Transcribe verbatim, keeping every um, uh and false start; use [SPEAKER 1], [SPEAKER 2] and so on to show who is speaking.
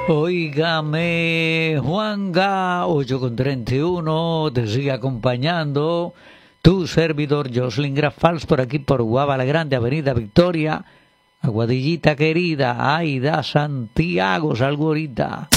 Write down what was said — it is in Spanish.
[SPEAKER 1] Óigame, Juanga, ocho con treinta y uno, te sigue acompañando tu servidor Jocelyn Grafals por aquí por Guava la Grande, Avenida Victoria, Aguadillita querida, Aida, Santiago, salgo ahorita.